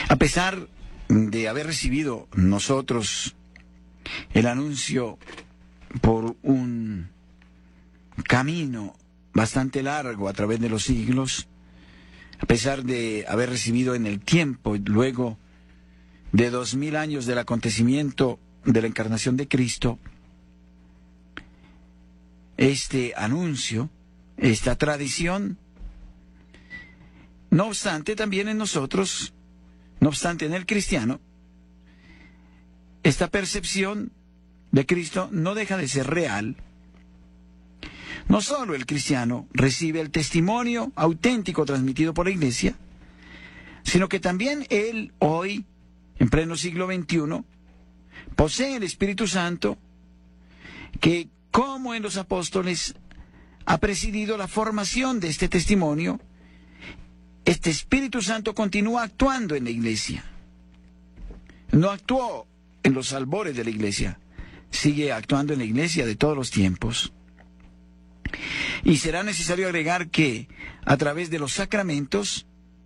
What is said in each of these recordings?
A pesar de haber recibido nosotros el anuncio por un camino bastante largo a través de los siglos, a pesar de haber recibido en el tiempo, luego de 2000 años del acontecimiento de la encarnación de Cristo, este anuncio, esta tradición, no obstante, también en nosotros, no obstante en el cristiano, esta percepción de Cristo no deja de ser real. No solo el cristiano recibe el testimonio auténtico transmitido por la Iglesia, sino que también él hoy, en pleno siglo XXI, posee el Espíritu Santo que, como en los apóstoles, ha presidido la formación de este testimonio. Este Espíritu Santo continúa actuando en la Iglesia. No actuó en los albores de la Iglesia, sigue actuando en la Iglesia de todos los tiempos. Y será necesario agregar que, a través de los sacramentos,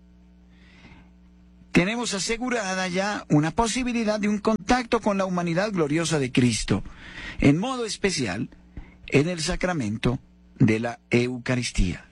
tenemos asegurada ya una posibilidad de un contacto con la humanidad gloriosa de Cristo, en modo especial en el sacramento de la Eucaristía.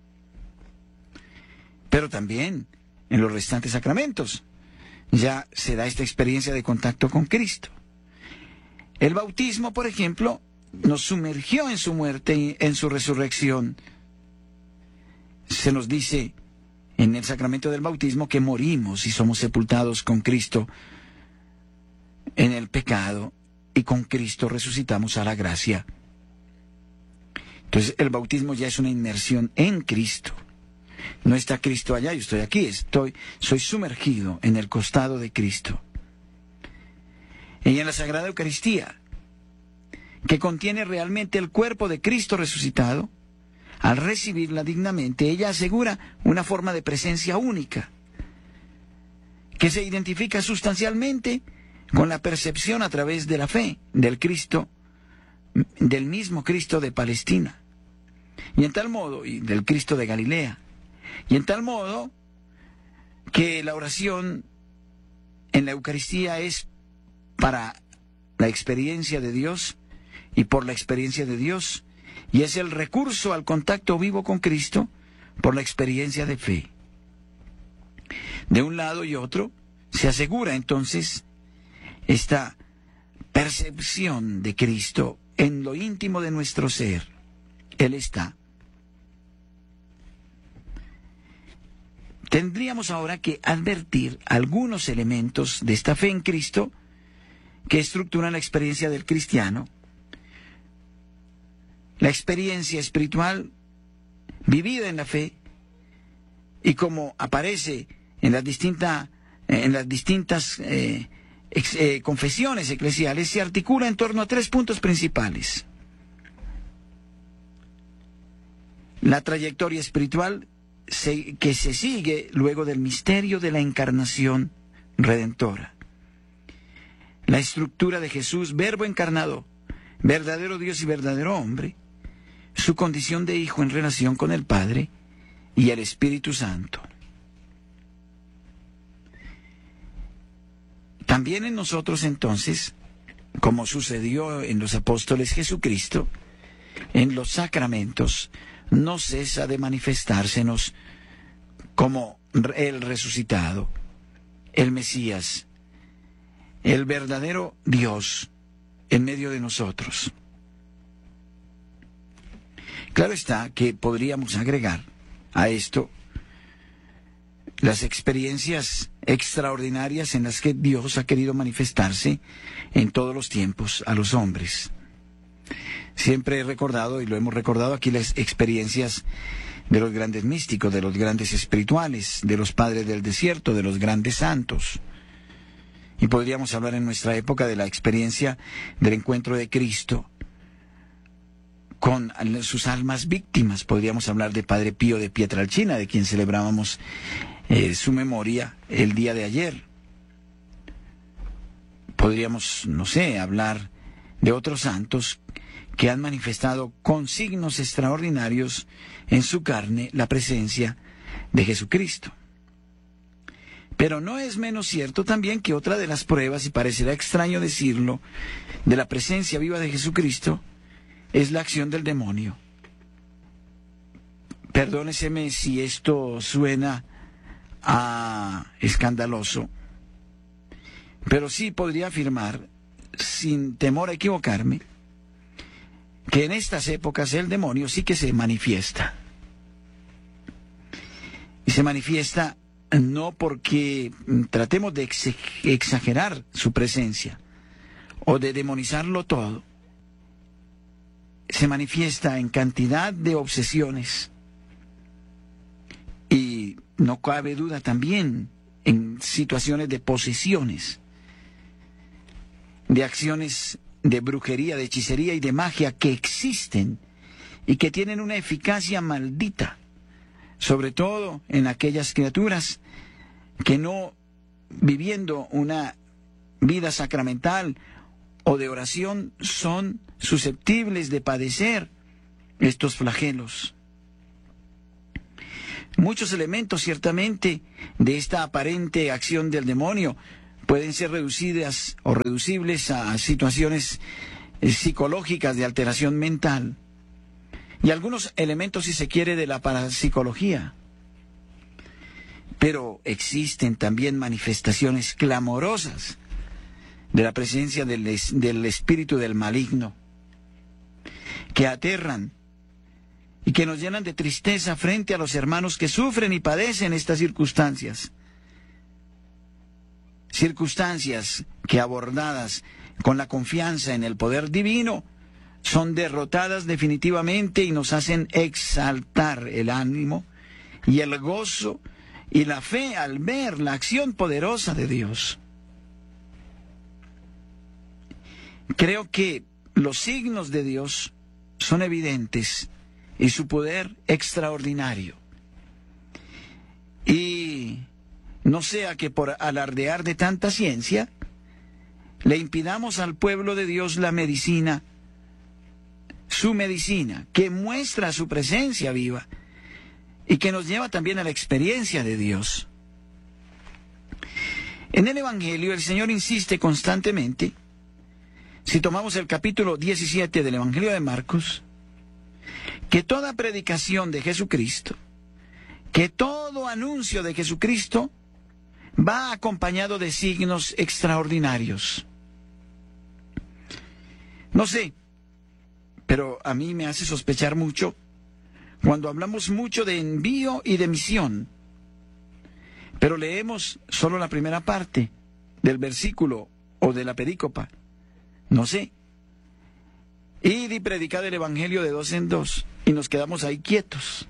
Pero también en los restantes sacramentos ya se da esta experiencia de contacto con Cristo. El bautismo, por ejemplo, nos sumergió en su muerte y en su resurrección. Se nos dice en el sacramento del bautismo que morimos y somos sepultados con Cristo en el pecado y con Cristo resucitamos a la gracia. Entonces el bautismo ya es una inmersión en Cristo. No está Cristo allá, yo estoy aquí, soy sumergido en el costado de Cristo. Y en la Sagrada Eucaristía, que contiene realmente el cuerpo de Cristo resucitado, al recibirla dignamente, ella asegura una forma de presencia única, que se identifica sustancialmente con la percepción a través de la fe del Cristo, del mismo Cristo de Palestina, y en tal modo, y del Cristo de Galilea, y en tal modo que la oración en la Eucaristía es para la experiencia de Dios y por la experiencia de Dios, y es el recurso al contacto vivo con Cristo por la experiencia de fe. De un lado y otro se asegura entonces esta percepción de Cristo en lo íntimo de nuestro ser. Él está. Tendríamos ahora que advertir algunos elementos de esta fe en Cristo que estructuran la experiencia del cristiano, la experiencia espiritual vivida en la fe, y como aparece en las distintas confesiones eclesiales, se articula en torno a 3 puntos principales. La trayectoria espiritual que se sigue luego del misterio de la encarnación redentora. La estructura de Jesús, verbo encarnado, verdadero Dios y verdadero hombre, su condición de hijo en relación con el Padre y el Espíritu Santo. También en nosotros entonces, como sucedió en los apóstoles, Jesucristo, en los sacramentos, no cesa de manifestársenos como el resucitado, el Mesías, el verdadero Dios en medio de nosotros. Claro está que podríamos agregar a esto las experiencias extraordinarias en las que Dios ha querido manifestarse en todos los tiempos a los hombres. Siempre he recordado, y lo hemos recordado aquí, las experiencias de los grandes místicos, de los grandes espirituales, de los padres del desierto, de los grandes santos. Y podríamos hablar en nuestra época de la experiencia del encuentro de Cristo con sus almas víctimas. Podríamos hablar de Padre Pío de Pietrelcina, de quien celebrábamos su memoria el día de ayer. Podríamos, no sé, hablar de otros santos que han manifestado con signos extraordinarios en su carne la presencia de Jesucristo. Pero no es menos cierto también que otra de las pruebas, y parecerá extraño decirlo, de la presencia viva de Jesucristo es la acción del demonio. Perdóneseme si esto suena escandaloso, pero sí podría afirmar, sin temor a equivocarme, que en estas épocas el demonio sí que se manifiesta. Y se manifiesta no porque tratemos de exagerar su presencia o de demonizarlo todo. Se manifiesta en cantidad de obsesiones. Y no cabe duda también en situaciones de posesiones, de acciones de brujería, de hechicería y de magia que existen y que tienen una eficacia maldita, sobre todo en aquellas criaturas que no viviendo una vida sacramental o de oración son susceptibles de padecer estos flagelos. Muchos elementos ciertamente de esta aparente acción del demonio pueden ser reducidas o reducibles a situaciones psicológicas de alteración mental. Y algunos elementos, si se quiere, de la parapsicología. Pero existen también manifestaciones clamorosas de la presencia del espíritu del maligno, que aterran y que nos llenan de tristeza frente a los hermanos que sufren y padecen estas circunstancias. Circunstancias que, abordadas con la confianza en el poder divino, son derrotadas definitivamente y nos hacen exaltar el ánimo y el gozo y la fe al ver la acción poderosa de Dios. Creo que los signos de Dios son evidentes y su poder extraordinario. Y no sea que por alardear de tanta ciencia le impidamos al pueblo de Dios la medicina, su medicina, que muestra su presencia viva y que nos lleva también a la experiencia de Dios. En el Evangelio el Señor insiste constantemente, si tomamos el capítulo 17 del Evangelio de Marcos, que toda predicación de Jesucristo, que todo anuncio de Jesucristo va acompañado de signos extraordinarios. No sé, pero a mí me hace sospechar mucho cuando hablamos mucho de envío y de misión, pero leemos solo la primera parte del versículo o de la perícopa. No sé. Id y predicad el Evangelio de dos en dos, y nos quedamos ahí quietos.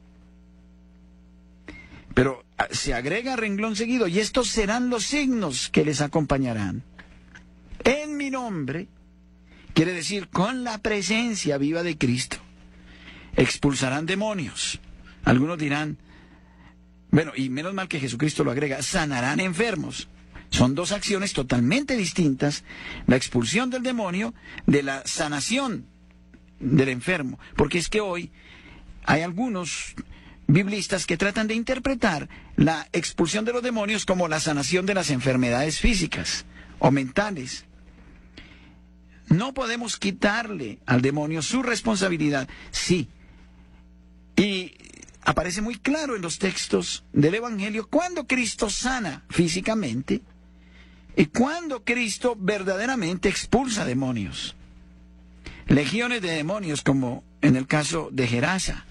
Pero se agrega renglón seguido, y estos serán los signos que les acompañarán. En mi nombre, quiere decir con la presencia viva de Cristo, expulsarán demonios. Algunos dirán, bueno, y menos mal que Jesucristo lo agrega, sanarán enfermos. Son dos acciones totalmente distintas, la expulsión del demonio de la sanación del enfermo. Porque es que hoy hay algunos biblistas que tratan de interpretar la expulsión de los demonios como la sanación de las enfermedades físicas o mentales. No podemos quitarle al demonio su responsabilidad, sí. Y aparece muy claro en los textos del Evangelio cuando Cristo sana físicamente y cuando Cristo verdaderamente expulsa demonios. Legiones de demonios, como en el caso de Gerasa.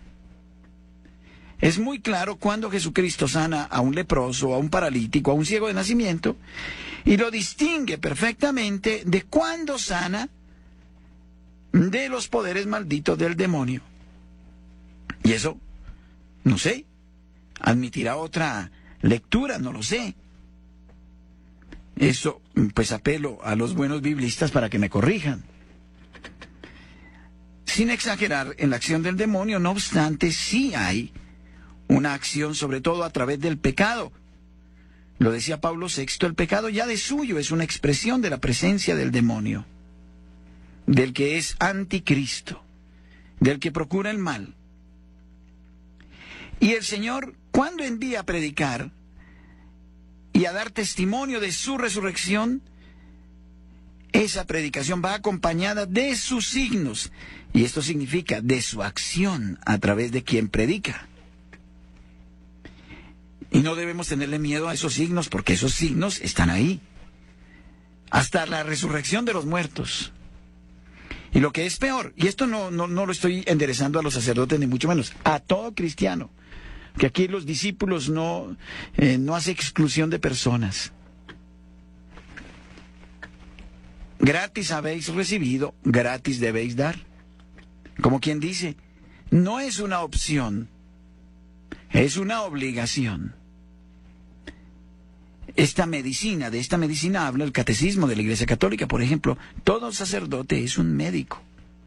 Es muy claro cuando Jesucristo sana a un leproso, a un paralítico, a un ciego de nacimiento, y lo distingue perfectamente de cuando sana de los poderes malditos del demonio. Y eso, no sé, admitirá otra lectura, no lo sé. Eso, pues apelo a los buenos biblistas para que me corrijan. Sin exagerar en la acción del demonio, no obstante, sí hay una acción, sobre todo a través del pecado. Lo decía Pablo VI, el pecado ya de suyo es una expresión de la presencia del demonio, del que es anticristo, del que procura el mal. Y el Señor, cuando envía a predicar, y a dar testimonio de su resurrección, esa predicación va acompañada de sus signos. Y esto significa de su acción a través de quien predica. Y no debemos tenerle miedo a esos signos, porque esos signos están ahí. Hasta la resurrección de los muertos. Y lo que es peor, y esto no lo estoy enderezando a los sacerdotes, ni mucho menos, a todo cristiano. Que aquí los discípulos no hace exclusión de personas. Gratis habéis recibido, gratis debéis dar. Como quien dice, no es una opción, es una obligación. De esta medicina habla el catecismo de la Iglesia Católica, por ejemplo. Todo sacerdote es un médico.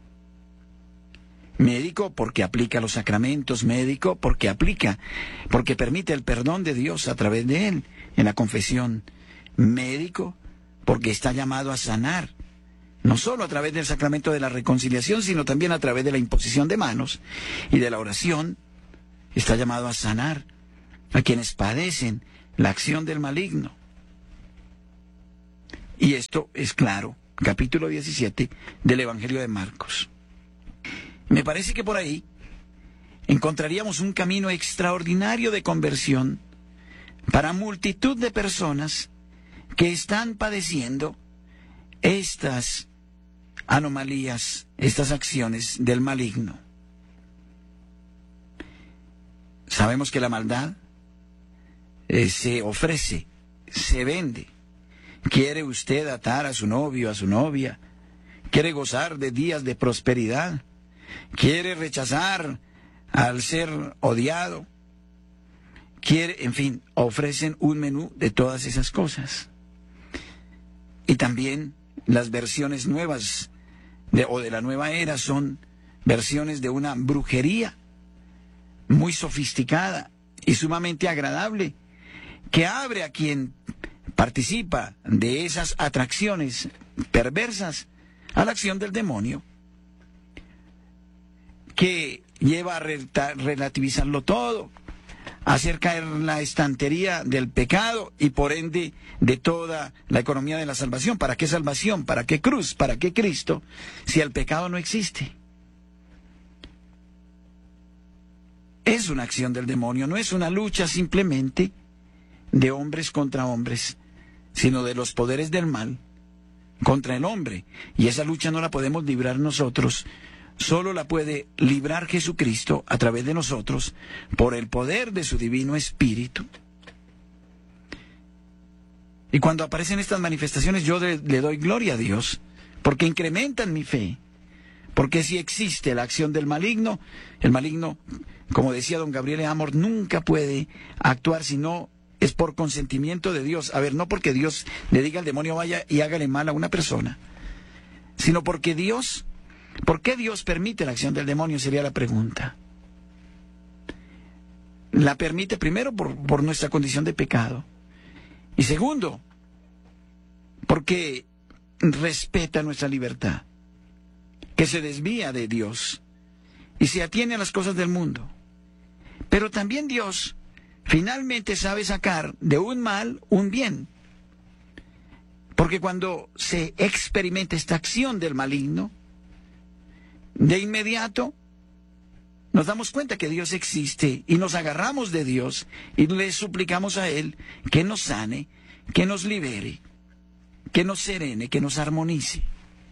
Médico porque aplica los sacramentos, médico porque permite el perdón de Dios a través de él, en la confesión. Médico porque está llamado a sanar, no solo a través del sacramento de la reconciliación, sino también a través de la imposición de manos y de la oración. Está llamado a sanar a quienes padecen la acción del maligno. Y esto es claro, capítulo 17 del Evangelio de Marcos. Me parece que por ahí encontraríamos un camino extraordinario de conversión para multitud de personas que están padeciendo estas anomalías, estas acciones del maligno. Sabemos que la maldad se ofrece, se vende. ¿Quiere usted atar a su novio, a su novia? ¿Quiere gozar de días de prosperidad? ¿Quiere rechazar al ser odiado? En fin, ofrecen un menú de todas esas cosas. Y también las versiones nuevas de la nueva era son versiones de una brujería muy sofisticada y sumamente agradable, que abre a quien participa de esas atracciones perversas a la acción del demonio, que lleva a relativizarlo todo, a hacer caer la estantería del pecado y por ende de toda la economía de la salvación. ¿Para qué salvación? ¿Para qué cruz? ¿Para qué Cristo? Si el pecado no existe. Es una acción del demonio, no es una lucha simplemente de hombres contra hombres, sino de los poderes del mal contra el hombre. Y esa lucha no la podemos librar nosotros, solo la puede librar Jesucristo a través de nosotros, por el poder de su divino Espíritu. Y cuando aparecen estas manifestaciones yo le doy gloria a Dios, porque incrementan mi fe. Porque si existe la acción del maligno, el maligno, como decía don Gabriel Amor, nunca puede actuar si no es por consentimiento de Dios. A ver, no porque Dios le diga al demonio vaya y hágale mal a una persona, sino porque Dios, ¿por qué Dios permite la acción del demonio? Sería la pregunta. La permite primero por nuestra condición de pecado. Y segundo, porque respeta nuestra libertad, que se desvía de Dios y se atiene a las cosas del mundo. Pero también Dios finalmente sabe sacar de un mal un bien. Porque cuando se experimenta esta acción del maligno, de inmediato nos damos cuenta que Dios existe y nos agarramos de Dios y le suplicamos a Él que nos sane, que nos libere, que nos serene, que nos armonice.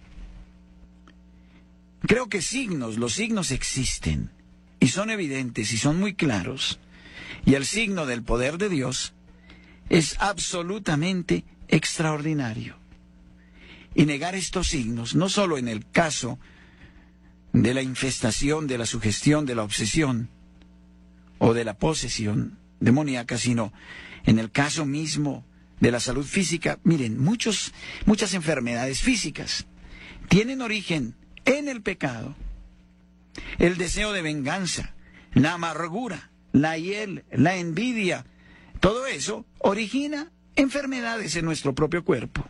Creo que los signos existen y son evidentes y son muy claros. Y el signo del poder de Dios es absolutamente extraordinario. Y negar estos signos, no solo en el caso de la infestación, de la sugestión, de la obsesión o de la posesión demoníaca, sino en el caso mismo de la salud física. Miren, muchas enfermedades físicas tienen origen en el pecado, el deseo de venganza, la amargura, la hiel, la envidia. Todo eso origina enfermedades en nuestro propio cuerpo.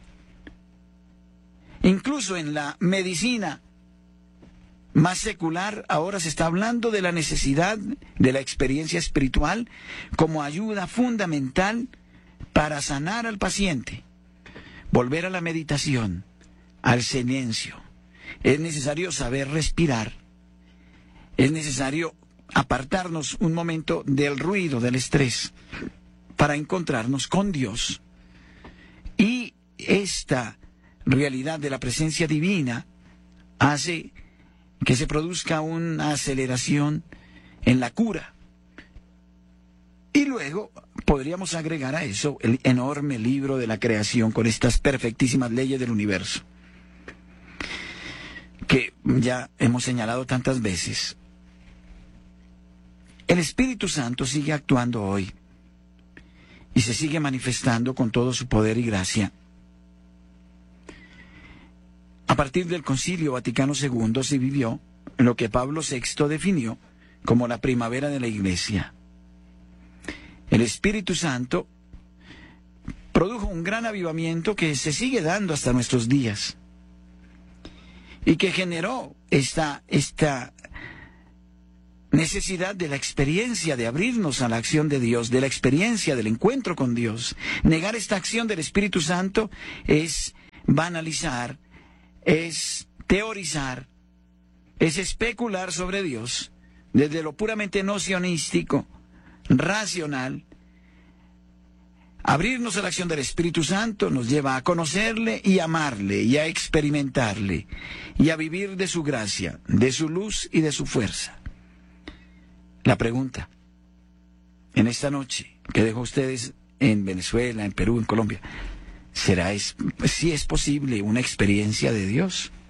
Incluso en la medicina más secular ahora se está hablando de la necesidad de la experiencia espiritual como ayuda fundamental para sanar al paciente, volver a la meditación, al silencio. Es necesario saber respirar. Es necesario apartarnos un momento del ruido, del estrés, para encontrarnos con Dios. Y esta realidad de la presencia divina hace que se produzca una aceleración en la cura. Y luego podríamos agregar a eso el enorme libro de la creación con estas perfectísimas leyes del universo, que ya hemos señalado tantas veces. El Espíritu Santo sigue actuando hoy y se sigue manifestando con todo su poder y gracia. A partir del Concilio Vaticano II se vivió lo que Pablo VI definió como la primavera de la Iglesia. El Espíritu Santo produjo un gran avivamiento que se sigue dando hasta nuestros días y que generó esta necesidad de la experiencia de abrirnos a la acción de Dios, de la experiencia del encuentro con Dios. Negar esta acción del Espíritu Santo es banalizar, es teorizar, es especular sobre Dios desde lo puramente nocionístico, racional. Abrirnos a la acción del Espíritu Santo nos lleva a conocerle y amarle y a experimentarle y a vivir de su gracia, de su luz y de su fuerza. La pregunta, en esta noche que dejo a ustedes en Venezuela, en Perú, en Colombia, ¿será si es posible una experiencia de Dios?